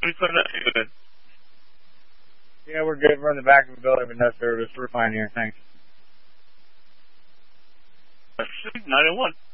Good. Yeah, we're good. We're in the back of the building with no service. We're fine here. Thanks. 901.